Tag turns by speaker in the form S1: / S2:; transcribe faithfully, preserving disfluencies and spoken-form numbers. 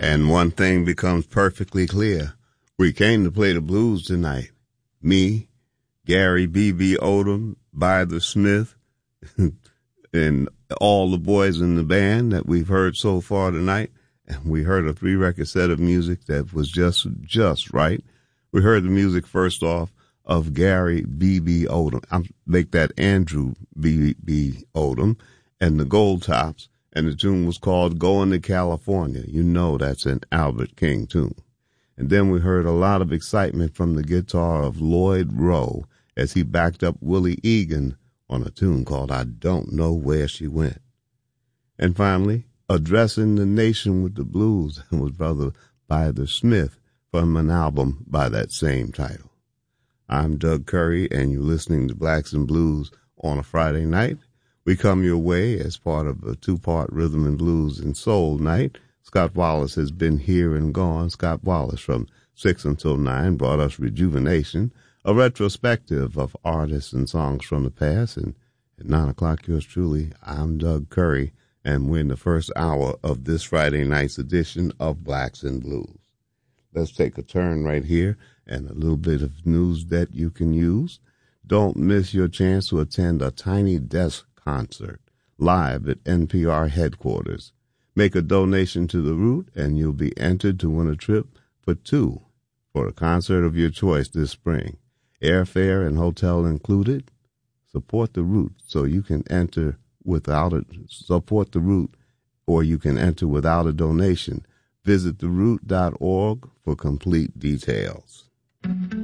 S1: And one thing becomes perfectly clear. We came to play the blues tonight. Me, Gary B B. Odom, Byther Smith, and all the boys in the band that we've heard so far tonight. And we heard a three-record set of music that was just just right. We heard the music first off of Gary B B. Odom. I'll make that Andrew B B. Odom and the Gold Tops. And the tune was called Going to California. You know that's an Albert King tune. And then we heard a lot of excitement from the guitar of Lloyd Rowe as he backed up Willie Egan on a tune called I Don't Know Where She Went. And finally, addressing the nation with the blues was Brother Byther Smith from an album by that same title. I'm Doug Curry, and you're listening to Blacks and Blues on a Friday night. We come your way as part of a two-part rhythm and blues and soul night. Scott Wallace has been here and gone. Scott Wallace from six until nine brought us Rejuvenation, a retrospective of artists and songs from the past. And at nine o'clock, yours truly, I'm Doug Curry, and we're in the first hour of this Friday night's edition of Blacks and Blues. Let's take a turn right here and a little bit of news that you can use. Don't miss your chance to attend a Tiny Desk concert live at N P R headquarters. Make a donation to the Root and you'll be entered to win a trip for two for a concert of your choice this spring. Airfare and hotel included. Support the Root so you can enter without a support the Root or you can enter without a donation. Visit the root dot org for complete details.